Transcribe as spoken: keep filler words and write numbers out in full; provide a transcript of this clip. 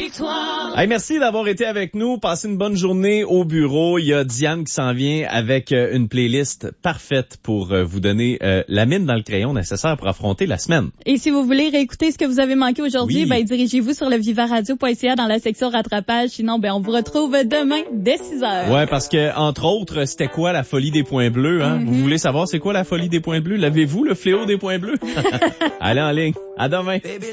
victoire. Hey, merci d'avoir été avec nous. Passez une bonne journée au bureau. Il y a Diane qui s'en vient avec euh, une playlist parfaite pour euh, vous donner euh, la mine dans le crayon nécessaire pour affronter la semaine. Et si vous voulez réécouter ce que vous avez manqué aujourd'hui, Oui. ben dirigez-vous sur le viva radio point c a dans la section rattrapage. Sinon, ben on vous retrouve demain dès six heures. Ouais, parce que entre autres, c'était quoi la folie des points bleus, hein? Mm-hmm. Vous voulez savoir c'est quoi la folie des poins bleus? L'avez-vous le fléau des points bleus? Allez en ligne. À demain.